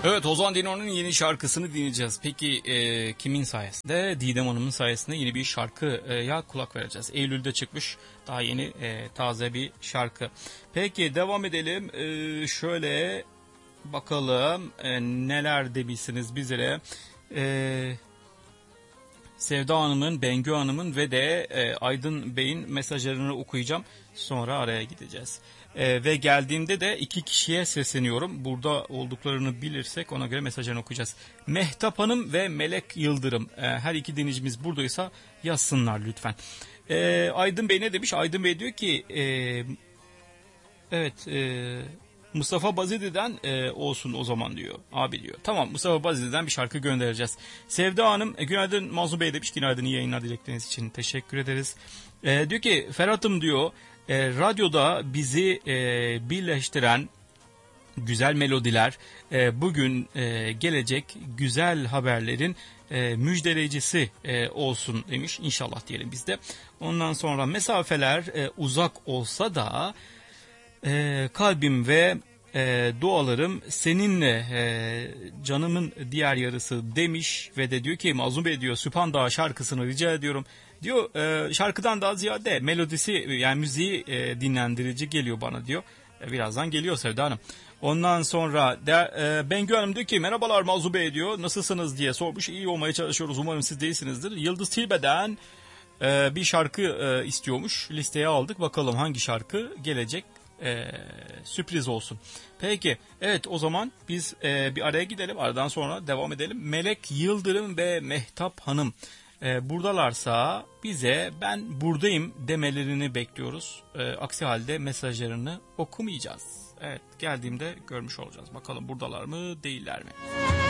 Evet, Ozan Dino'nun yeni şarkısını dinleyeceğiz. Peki kimin sayesinde? Didem Hanım'ın sayesinde yeni bir şarkıya kulak vereceğiz. Eylül'de çıkmış daha yeni taze bir şarkı. Peki devam edelim. Şöyle bakalım neler demişsiniz bizlere. Sevda Hanım'ın, Bengü Hanım'ın ve de Aydın Bey'in mesajlarını okuyacağım. Sonra araya gideceğiz. Ve geldiğimde de 2 kişiye sesleniyorum. Burada olduklarını bilirsek ona göre mesajlarını okuyacağız. Mehtap Hanım ve Melek Yıldırım. Her iki dinleyicimiz buradaysa yazsınlar lütfen. Aydın Bey ne demiş? Aydın Bey diyor ki evet Mustafa Bazide'den olsun o zaman diyor. Abi diyor. Tamam, Mustafa Bazide'den bir şarkı göndereceğiz. Sevda Hanım günaydın Mazlum Bey demiş. Günaydın, iyi yayınlar dilekleriniz için teşekkür ederiz. Diyor ki Ferhat'ım diyor radyoda bizi birleştiren güzel melodiler bugün gelecek güzel haberlerin müjdeleyicisi olsun demiş. İnşallah diyelim biz de. Ondan sonra mesafeler uzak olsa da kalbim ve dualarım seninle canımın diğer yarısı demiş ve de diyor ki Mazlum Bey diyor Süphan Dağı şarkısını rica ediyorum. Diyor şarkıdan daha ziyade melodisi yani müziği dinlendirici geliyor bana diyor. Birazdan geliyor Sevda Hanım. Ondan sonra Bengü Hanım diyor ki merhabalar Mazlum Bey diyor nasılsınız diye sormuş. İyi olmaya çalışıyoruz, umarım siz değilsinizdir. Yıldız Tilbe'den bir şarkı istiyormuş, listeye aldık, bakalım hangi şarkı gelecek. Sürpriz olsun. Peki evet, o zaman biz bir araya gidelim, aradan sonra devam edelim. Melek Yıldırım ve Mehtap Hanım buradalarsa bize ben buradayım demelerini bekliyoruz. Aksi halde mesajlarını okumayacağız. Evet, geldiğimde görmüş olacağız. Bakalım buradalar mı değiller mi?